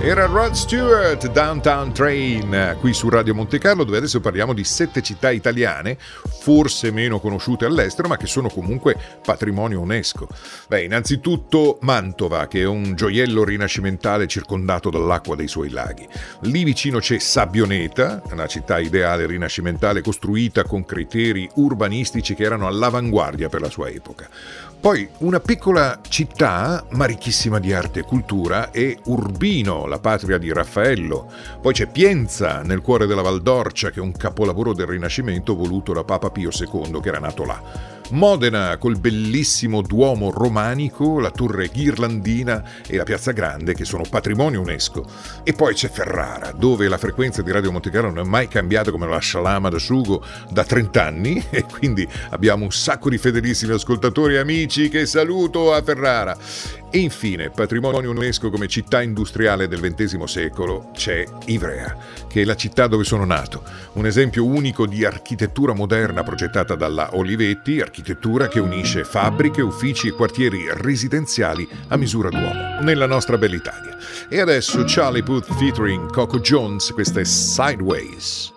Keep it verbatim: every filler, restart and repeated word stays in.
Era Rod Stewart, Downtown Train, qui su Radio Monte Carlo, dove adesso parliamo di sette città italiane, forse meno conosciute all'estero, ma che sono comunque patrimonio UNESCO. Beh, innanzitutto Mantova, che è un gioiello rinascimentale circondato dall'acqua dei suoi laghi. Lì vicino c'è Sabbioneta, una città ideale rinascimentale costruita con criteri urbanistici che erano all'avanguardia per la sua epoca. Poi una piccola città, ma ricchissima di arte e cultura, è Urbino, la patria di Raffaello. Poi c'è Pienza, nel cuore della Val d'Orcia, che è un capolavoro del Rinascimento voluto da Papa Pio secondo, che era nato là. Modena, col bellissimo Duomo romanico, la Torre Ghirlandina e la Piazza Grande, che sono patrimonio UNESCO. E poi c'è Ferrara, dove la frequenza di Radio Monte Carlo non è mai cambiata come la scialama da sugo da trent'anni, e quindi abbiamo un sacco di fedelissimi ascoltatori e amici che saluto a Ferrara. E infine, patrimonio UNESCO come città industriale del ventesimo secolo, c'è Ivrea, che è la città dove sono nato. Un esempio unico di architettura moderna progettata dalla Olivetti, architettura che unisce fabbriche, uffici e quartieri residenziali a misura d'uomo, nella nostra bella Italia. E adesso Charlie Puth featuring Coco Jones, questa è Sideways.